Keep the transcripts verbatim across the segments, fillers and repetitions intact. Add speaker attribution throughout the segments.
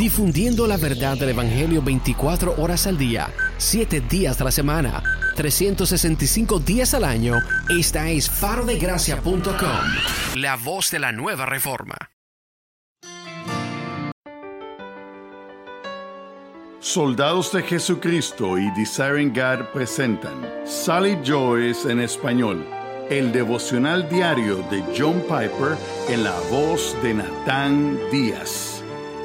Speaker 1: Difundiendo la verdad del Evangelio veinticuatro horas al día, siete días a la semana, trescientos sesenta y cinco días al año. Esta es faro de gracia punto com, la voz de la nueva reforma.
Speaker 2: Soldados de Jesucristo y Desiring God presentan Sally Joyce en español, el devocional diario de John Piper en la voz de Natán Díaz.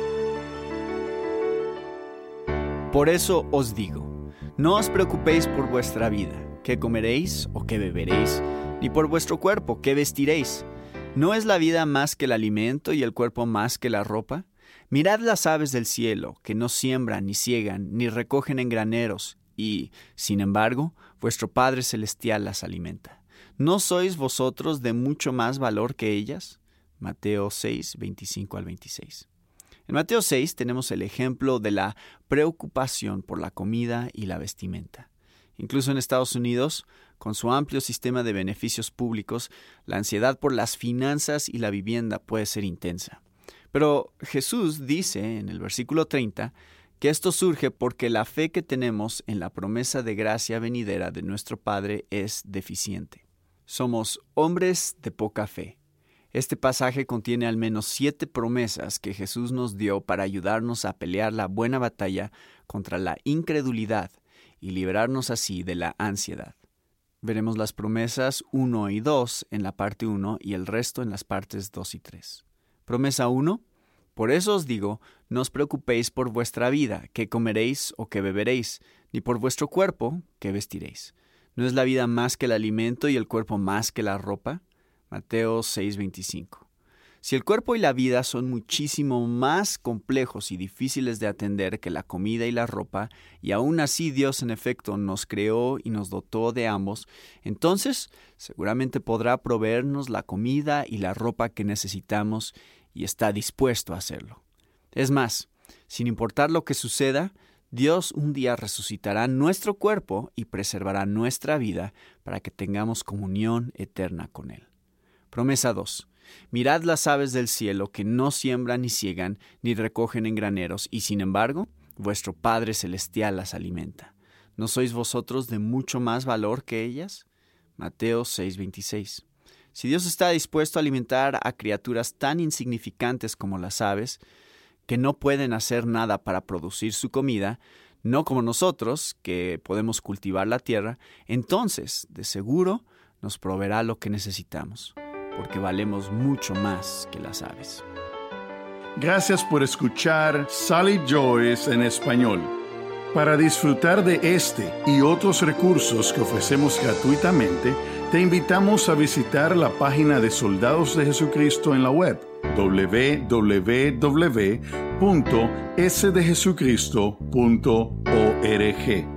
Speaker 3: Por eso os digo, no os preocupéis por vuestra vida, qué comeréis o qué beberéis, ni por vuestro cuerpo, qué vestiréis. ¿No es la vida más que el alimento y el cuerpo más que la ropa? Mirad las aves del cielo, que no siembran, ni siegan, ni recogen en graneros, y, sin embargo, vuestro Padre Celestial las alimenta. ¿No sois vosotros de mucho más valor que ellas? Mateo seis, veinticinco al veintiséis. En Mateo seis tenemos el ejemplo de la preocupación por la comida y la vestimenta. Incluso en Estados Unidos, con su amplio sistema de beneficios públicos, la ansiedad por las finanzas y la vivienda puede ser intensa. Pero Jesús dice en el versículo treinta que esto surge porque la fe que tenemos en la promesa de gracia venidera de nuestro Padre es deficiente. Somos hombres de poca fe. Este pasaje contiene al menos siete promesas que Jesús nos dio para ayudarnos a pelear la buena batalla contra la incredulidad y liberarnos así de la ansiedad. Veremos las promesas uno y dos en la parte uno y el resto en las partes dos y tres. Promesa uno. Por eso os digo, no os preocupéis por vuestra vida, qué comeréis o qué beberéis, ni por vuestro cuerpo, qué vestiréis. ¿No es la vida más que el alimento y el cuerpo más que la ropa? Mateo seis, veinticinco. Si el cuerpo y la vida son muchísimo más complejos y difíciles de atender que la comida y la ropa, y aún así Dios en efecto nos creó y nos dotó de ambos, entonces seguramente podrá proveernos la comida y la ropa que necesitamos y está dispuesto a hacerlo. Es más, sin importar lo que suceda, Dios un día resucitará nuestro cuerpo y preservará nuestra vida para que tengamos comunión eterna con Él. Promesa dos. Mirad las aves del cielo que no siembran ni siegan ni recogen en graneros, y sin embargo, vuestro Padre Celestial las alimenta. ¿No sois vosotros de mucho más valor que ellas? Mateo seis, veintiséis. Si Dios está dispuesto a alimentar a criaturas tan insignificantes como las aves, que no pueden hacer nada para producir su comida, no como nosotros, que podemos cultivar la tierra, entonces, de seguro, nos proveerá lo que necesitamos, porque valemos mucho más que las aves.
Speaker 2: Gracias por escuchar Sally Joyce en español. Para disfrutar de este y otros recursos que ofrecemos gratuitamente, te invitamos a visitar la página de Soldados de Jesucristo en la web doble u doble u doble u punto s de jesucristo punto org.